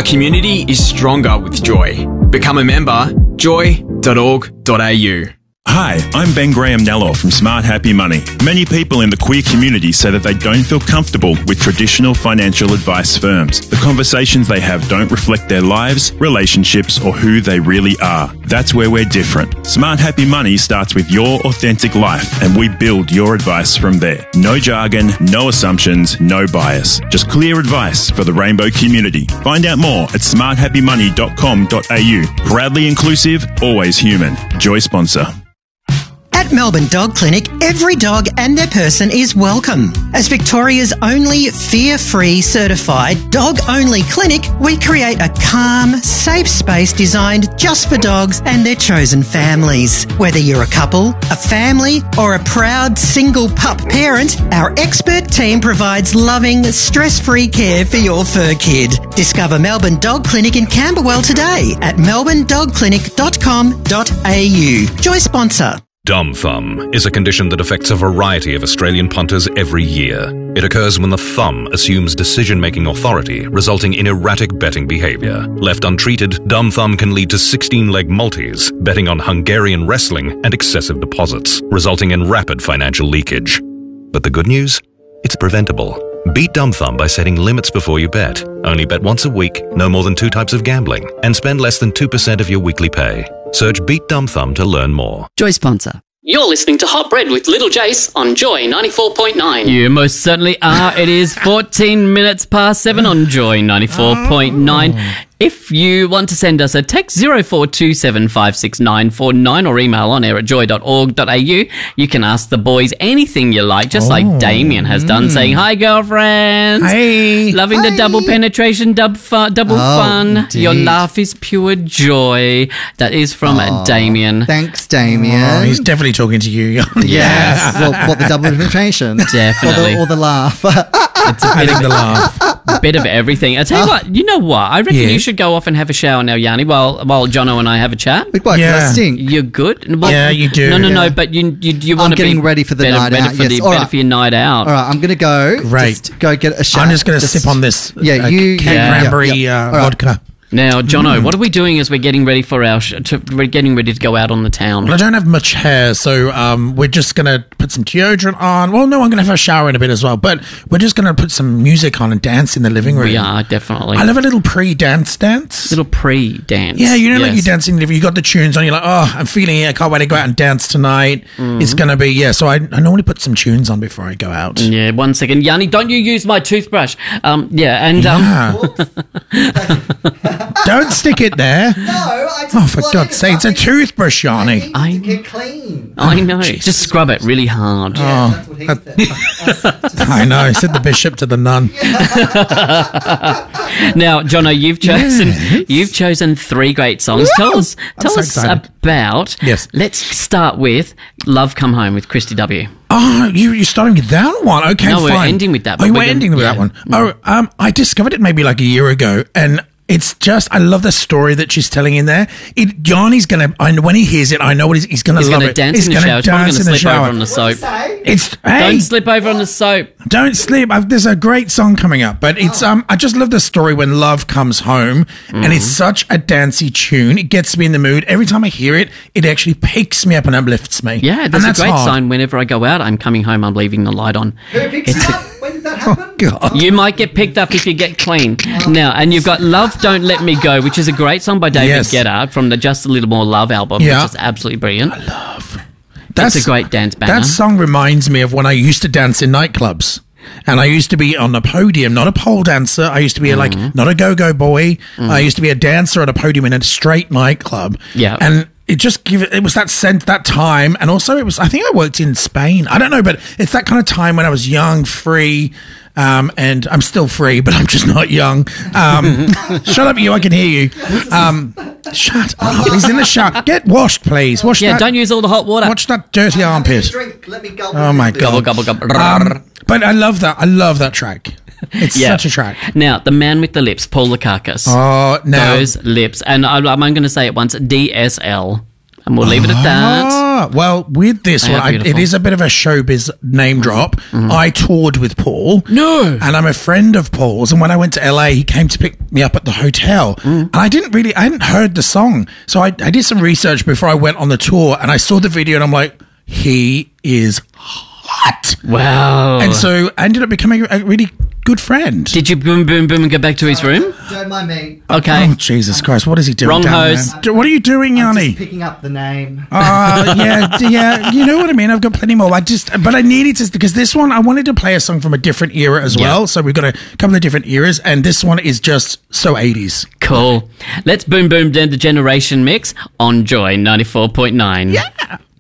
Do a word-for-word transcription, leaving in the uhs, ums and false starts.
Our community is stronger with Joy. Become a member, joy dot org dot a u. Hi, I'm Ben Graham Nello from Smart Happy Money. Many people in the queer community say that they don't feel comfortable with traditional financial advice firms. The conversations they have don't reflect their lives, relationships, or who they really are. That's where we're different. Smart Happy Money starts with your authentic life, and we build your advice from there. No jargon, no assumptions, no bias. Just clear advice for the rainbow community. Find out more at smart happy money dot com dot a u. Proudly inclusive, always human. Joy sponsor. At Melbourne Dog Clinic, every dog and their person is welcome. As Victoria's only fear-free certified dog-only clinic, we create a calm, safe space designed just for dogs and their chosen families. Whether you're a couple, a family, or a proud single pup parent, our expert team provides loving, stress-free care for your fur kid. Discover Melbourne Dog Clinic in Camberwell today at melbourne dog clinic dot com dot a u. Joy sponsor. Dumb thumb is a condition that affects a variety of Australian punters every year. It occurs when the thumb assumes decision-making authority, resulting in erratic betting behaviour. Left untreated, dumb thumb can lead to sixteen-leg multis, betting on Hungarian wrestling, and excessive deposits, resulting in rapid financial leakage. But the good news? It's preventable. Beat dumb thumb by setting limits before you bet. Only bet once a week, no more than two types of gambling, and spend less than two percent of your weekly pay. Search Beat Dumb Thumb to learn more. Joy sponsor. You're listening to Hot Bread with Little Jace on Joy ninety-four point nine. You most certainly are. It is fourteen minutes past seven on Joy ninety-four point nine. If you want to send us a text, zero four two seven five six nine four nine, or email on air at joy dot org dot a u, you can ask the boys anything you like, just oh. like Damien has done, mm. saying, hi, girlfriends. Hey. Loving hi. the double penetration, dub fu- double oh, fun. Indeed. Your laugh is pure joy. That is from oh. Damien. Thanks, Damien. Oh, he's definitely talking to you. Yes. Well, what, the double penetration? Definitely. Or the, or the laugh. It's a bit of the laugh. Bit of everything. I tell you oh. what, you know what? I reckon yeah. you should go off and have a shower now, Yanni, while while Jono and I have a chat. What, yeah. I stink? You're good? Well, yeah, you do. No, no, yeah. no, but you you, you want to be... I'm getting ready for the better, night better out. For yes. the, All better right. for your night out. All right, I'm going to go. Great. Just go get a shower. I'm just going to sip on this yeah, uh, you, cranberry yeah, yeah. uh, right. vodka. Now, Jono, mm. what are we doing as we're getting ready for our... Sh- to, we're getting ready to go out on the town? Well, I don't have much hair, so um, we're just going to put some deodorant on. Well, no, I'm going to have a shower in a bit as well, but we're just going to put some music on and dance in the living room. We are, definitely. I love a little pre-dance dance. Little pre-dance. Yeah, you know, yes. like you're dancing, you got the tunes on, you're like, oh, I'm feeling it, I can't wait to go out and dance tonight. Mm. It's going to be, yeah, so I, I normally put some tunes on before I go out. Yeah, one second. Yanni, don't you use my toothbrush. Um, yeah, and... Yeah. Um, don't stick it there. No, I just oh, for God's sake, it's a toothbrush, Yanni. I need to get clean. I know. Oh, just scrub it really hard. Yeah, that's what he said. I know. Said the bishop to the nun. Now, Jono, you've chosen yes. you've chosen three great songs. Woo! Tell us, tell so us excited. about. Yes. Let's start with "Love Come Home" with Christy W. Oh, you, you're starting with that one? Okay, no, fine. we're ending with that. Oh, we're, we're ending gonna, with yeah. that one. Mm. Oh, um, I discovered it maybe like a year ago, and it's just, I love the story that she's telling in there. It, Yanni's going to, I know when he hears it, I know what he's, he's going to love gonna it. Dance he's in the going shower. to dance in the slip shower. over on the soap. It's, hey, Don't slip over on the soap. Don't slip. I've, there's a great song coming up, but it's, um, I just love the story when love comes home, mm. and it's such a dancey tune. It gets me in the mood. Every time I hear it, it actually picks me up and uplifts me. Yeah, that's, and that's a great hard. sign. Whenever I go out, I'm coming home, I'm leaving the light on. Who picks It's you up? When did that happen? Oh, God. You might get picked up if you get clean. Now, and you've got Love Don't Let Me Go, which is a great song by David Yes. Guetta from the Just a Little More Love album, Yeah. which is absolutely brilliant. I love. That's a great dance banner. That song reminds me of when I used to dance in nightclubs. And I used to be on a podium, not a pole dancer. I used to be mm. like, not a go-go boy. Mm. I used to be a dancer at a podium in a straight nightclub. Yeah. And it just give it, it was that sense, that time. And also it was, I think I worked in Spain. I don't know, but it's that kind of time when I was young, free, um, and I'm still free, but I'm just not young. Um, shut up, you, I can hear you. Um, shut up. He's in the shower. Get washed, please. Wash yeah, that. don't use all the hot water. Watch that dirty armpit. Drink. Let me go. Oh my God. Gobble, gobble, gobble. Um, but I love that. I love that track. It's yeah. such a track. Now, the man with the lips, Paul Lukakas. Oh, no. Those lips. And I, I'm going to say it once, D S L. And we'll leave it at that. Ah, well, with this Yeah, one, I, it beautiful. is a bit of a showbiz name drop. I toured with Paul. No. And I'm a friend of Paul's. And when I went to L A, he came to pick me up at the hotel. And I didn't really, I hadn't heard the song. So I, I did some research before I went on the tour. And I saw the video and I'm like, he is hot. Wow. And so I ended up becoming a really good friend. Did you boom, boom, boom and go back to his room? Don't mind me. Okay. Oh, Jesus Christ. What is he doing Wrong down hose. there? What are you doing, I'm Yanni? just picking up the name. Uh, yeah, d- yeah, you know what I mean. I've got plenty more. I just, but I needed to because this one I wanted to play a song from a different era as Yeah. well. So we've got a couple of different eras, and this one is just so eighties. Cool. Let's boom, boom, down the generation mix on Joy ninety-four point nine. Yeah.